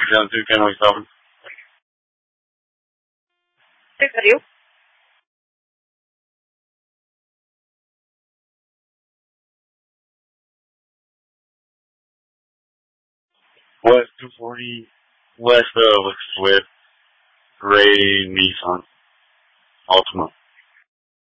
Down 210 Good for you. West 240, west of Swift, gray Nissan Altima.